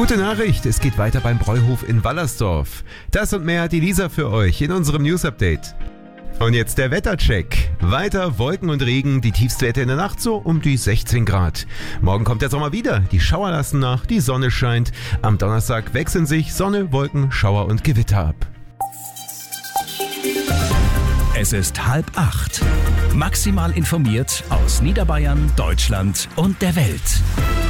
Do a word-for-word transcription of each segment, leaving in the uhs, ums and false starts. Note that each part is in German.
Gute Nachricht, es geht weiter beim Bräuhof in Wallersdorf. Das und mehr hat die Lisa für euch in unserem News-Update. Und jetzt der Wettercheck. Weiter Wolken und Regen, die Tiefstwerte in der Nacht so um die sechzehn Grad. Morgen kommt der Sommer wieder, die Schauer lassen nach, die Sonne scheint. Am Donnerstag wechseln sich Sonne, Wolken, Schauer und Gewitter ab. Es ist halb acht. Maximal informiert aus Niederbayern, Deutschland und der Welt.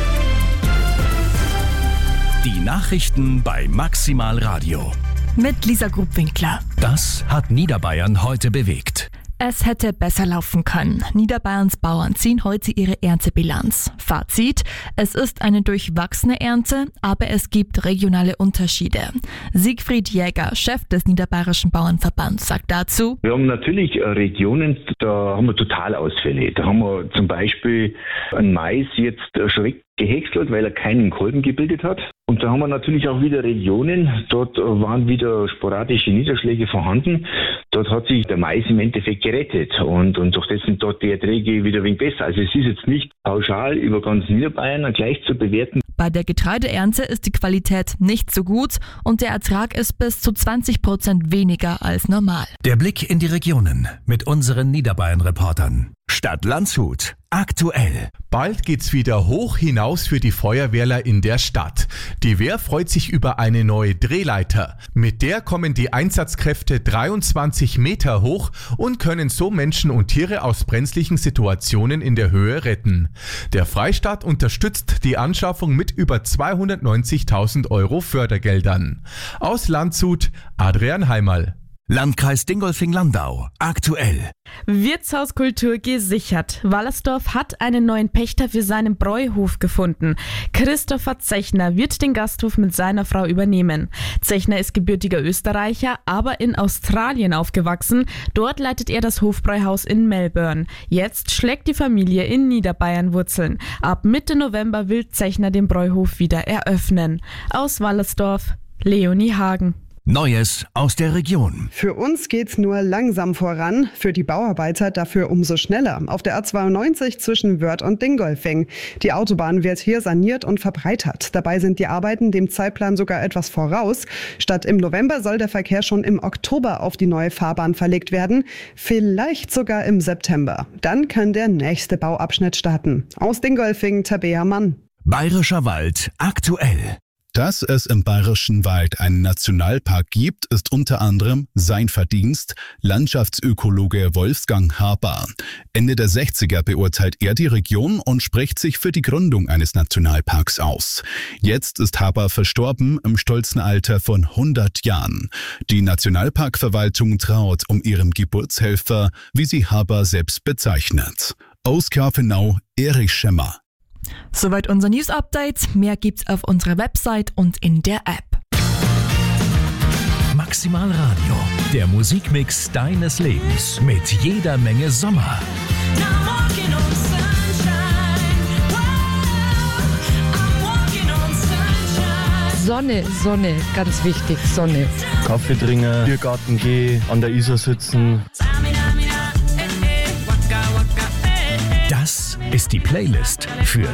Die Nachrichten bei Maximal Radio. Mit Lisa Grubwinkler. Das hat Niederbayern heute bewegt. Es hätte besser laufen können. Niederbayerns Bauern ziehen heute ihre Erntebilanz. Fazit: Es ist eine durchwachsene Ernte, aber es gibt regionale Unterschiede. Siegfried Jäger, Chef des Niederbayerischen Bauernverbands, sagt dazu: Wir haben natürlich Regionen, da haben wir Totalausfälle. Da haben wir zum Beispiel einen Mais jetzt schreck gehäckselt, weil er keinen Kolben gebildet hat. Und da haben wir natürlich auch wieder Regionen, dort waren wieder sporadische Niederschläge vorhanden. Dort hat sich der Mais im Endeffekt gerettet und, und durch das sind dort die Erträge wieder ein wenig besser. Also es ist jetzt nicht pauschal über ganz Niederbayern gleich zu bewerten. Bei der Getreideernte ist die Qualität nicht so gut und der Ertrag ist bis zu zwanzig Prozent weniger als normal. Der Blick in die Regionen mit unseren Niederbayern-Reportern. Stadt Landshut. Aktuell. Bald geht's wieder hoch hinaus für die Feuerwehrler in der Stadt. Die Wehr freut sich über eine neue Drehleiter. Mit der kommen die Einsatzkräfte dreiundzwanzig Meter hoch und können so Menschen und Tiere aus brenzlichen Situationen in der Höhe retten. Der Freistaat unterstützt die Anschaffung mit über zweihundertneunzigtausend Euro Fördergeldern. Aus Landshut, Adrian Heimerl. Landkreis Dingolfing-Landau. Aktuell. Wirtshauskultur gesichert. Wallersdorf hat einen neuen Pächter für seinen Bräuhof gefunden. Christopher Zechner wird den Gasthof mit seiner Frau übernehmen. Zechner ist gebürtiger Österreicher, aber in Australien aufgewachsen. Dort leitet er das Hofbräuhaus in Melbourne. Jetzt schlägt die Familie in Niederbayern Wurzeln. Ab Mitte November will Zechner den Bräuhof wieder eröffnen. Aus Wallersdorf, Leonie Hagen. Neues aus der Region. Für uns geht's nur langsam voran, für die Bauarbeiter dafür umso schneller. Auf der A zweiundneunzig zwischen Wörth und Dingolfing. Die Autobahn wird hier saniert und verbreitert. Dabei sind die Arbeiten dem Zeitplan sogar etwas voraus. Statt im November soll der Verkehr schon im Oktober auf die neue Fahrbahn verlegt werden. Vielleicht sogar im September. Dann kann der nächste Bauabschnitt starten. Aus Dingolfing, Tabea Mann. Bayerischer Wald aktuell. Dass es im Bayerischen Wald einen Nationalpark gibt, ist unter anderem sein Verdienst, Landschaftsökologe Wolfgang Haber. Ende der sechziger beurteilt er die Region und spricht sich für die Gründung eines Nationalparks aus. Jetzt ist Haber verstorben im stolzen Alter von hundert Jahren. Die Nationalparkverwaltung traut um ihren Geburtshelfer, wie sie Haber selbst bezeichnet. Aus Grafenau, Erich Schemmer. Soweit unser News-Update. Mehr gibt's auf unserer Website und in der App. Maximal Radio, der Musikmix deines Lebens mit jeder Menge Sommer. Sonne, Sonne, ganz wichtig, Sonne. Kaffee trinken, Biergarten gehen, an der Isar sitzen. Das ist die Playlist für